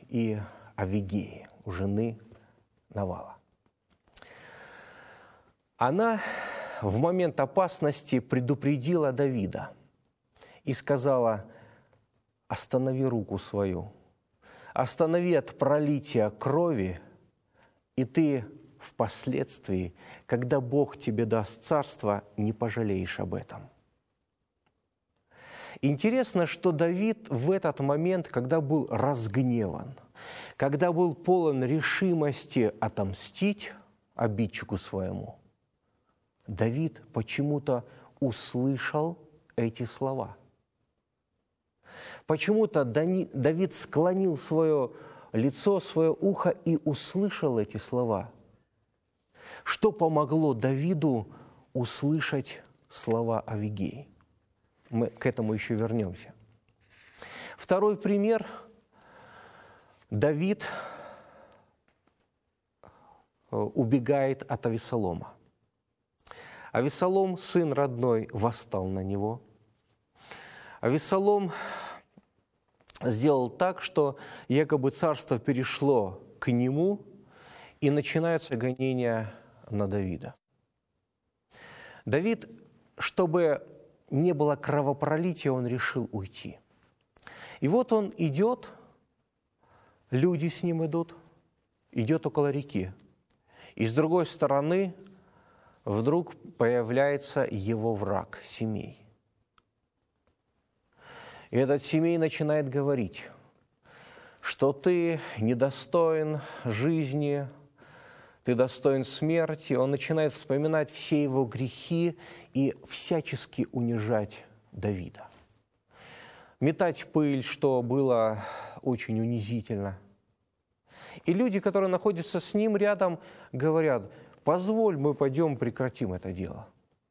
и Авигеи, у жены Навала. Она в момент опасности предупредила Давида и сказала: «Останови руку свою, останови от пролития крови, и ты впоследствии, когда Бог тебе даст царство, не пожалеешь об этом». Интересно, что Давид в этот момент, когда был разгневан, когда был полон решимости отомстить обидчику своему, Давид почему-то услышал эти слова. Почему-то Давид склонил свое лицо, свое ухо и услышал эти слова. Что помогло Давиду услышать слова Авигеи? Мы к этому еще вернемся. Второй пример. Давид убегает от Авессалома. Авессалом, сын родной, восстал на него. Авессалом сделал так, что якобы царство перешло к нему, и начинаются гонения на Давида. Давид, чтобы не было кровопролития, он решил уйти. И вот он идет, люди с ним идут, идет около реки. И с другой стороны вдруг появляется его враг Семей. И этот Семей начинает говорить, что ты недостоин жизни, ты достоин смерти. Он начинает вспоминать все его грехи и всячески унижать Давида. Метать пыль, что было очень унизительно. И люди, которые находятся с ним рядом, говорят: позволь, мы пойдем прекратим это дело.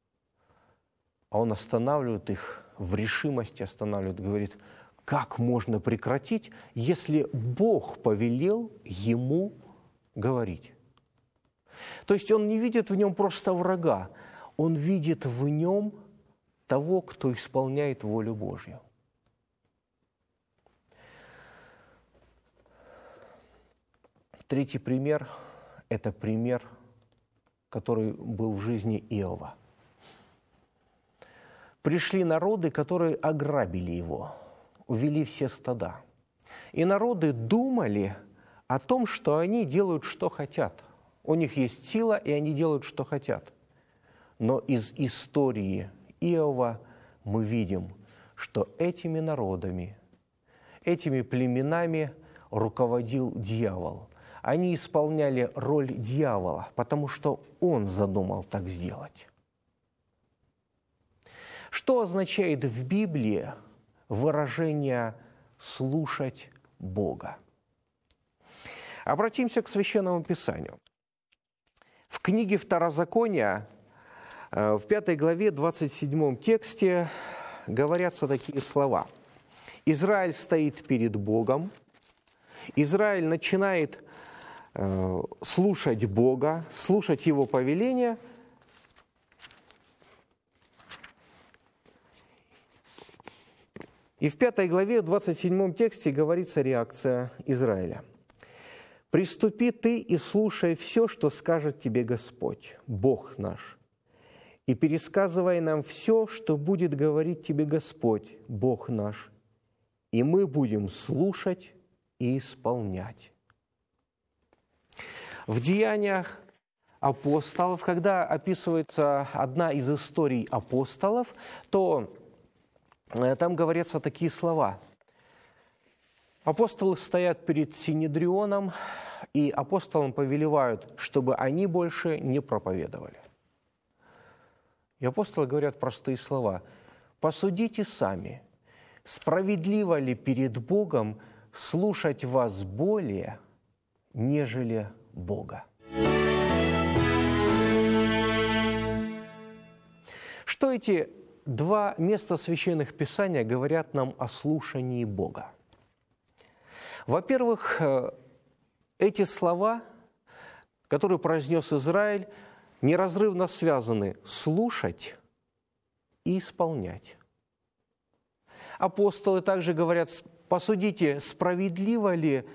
А он останавливает их, в решимости останавливает, говорит: как можно прекратить, если Бог повелел ему говорить? То есть он не видит в нем просто врага, он видит в нем того, кто исполняет волю Божью. Третий пример – это пример, который был в жизни Иова. Пришли народы, которые ограбили его, увели все стада. И народы думали о том, что они делают, что хотят. У них есть сила, и они делают, что хотят. Но из истории Иова мы видим, что этими народами, этими племенами руководил дьявол. Они исполняли роль дьявола, потому что он задумал так сделать. Что означает в Библии выражение «слушать Бога»? Обратимся к Священному Писанию. В книге Второзакония, в 5 главе, 27 тексте, говорятся такие слова. Израиль стоит перед Богом, Израиль начинает слушать Бога, слушать Его повеления. И в 5 главе, в 27 тексте говорится реакция Израиля. «Приступи ты и слушай все, что скажет тебе Господь, Бог наш, и пересказывай нам все, что будет говорить тебе Господь, Бог наш, и мы будем слушать и исполнять». В Деяниях апостолов, когда описывается одна из историй апостолов, то там говорятся такие слова. Апостолы стоят перед Синедрионом, и апостолам повелевают, чтобы они больше не проповедовали. И апостолы говорят простые слова. «Посудите сами, справедливо ли перед Богом слушать вас более, нежели Бога?» Что эти два места Священных Писания говорят нам о слушании Бога? Во-первых, эти слова, которые произнес Израиль, неразрывно связаны слушать и исполнять. Апостолы также говорят: посудите, справедливо ли